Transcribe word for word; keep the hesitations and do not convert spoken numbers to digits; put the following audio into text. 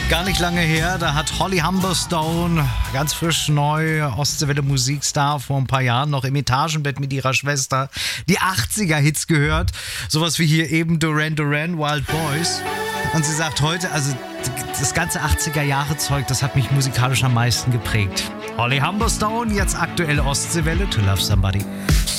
Gar nicht lange her, da hat Holly Humberstone, ganz frisch neu, Ostseewelle Musikstar, vor ein paar Jahren noch im Etagenbett mit ihrer Schwester, die achtziger-Hits gehört. Sowas wie hier eben Duran Duran, Wild Boys. Und sie sagt heute, also das ganze achtziger-Jahre-Zeug, das hat mich musikalisch am meisten geprägt. Holly Humberstone, jetzt aktuelle Ostseewelle, To Love Somebody.